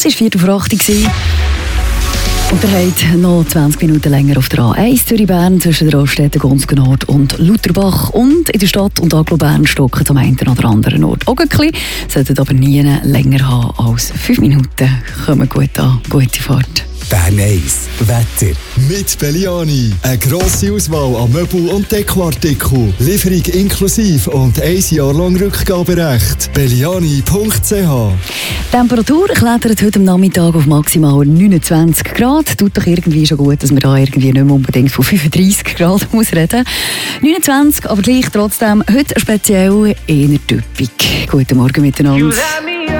war 7:08 und ihr habt noch 20 Minuten länger auf der A1 Zürich-Bern zwischen der Raststätte Gonskar Nord und Lutherbach. Und in der Stadt und Agglo Bern stocken am einen oder anderen Ort auch ein bisschen. Sollten aber nie länger haben als 5 Minuten. Kommen gut an. Gute Fahrt. Bern 1 Wetter mit Belliani. Eine grosse Auswahl an Möbel- und Dekoartikeln. Lieferung inklusive und 1 Jahr lang Rückgaberecht. Belliani.ch. Temperatur klettert heute am Nachmittag auf maximal 29 Grad. Tut doch irgendwie schon gut, dass man da irgendwie nicht mehr unbedingt von 35 Grad muss reden. 29, aber gleich trotzdem heute speziell eher typisch. Guten Morgen miteinander.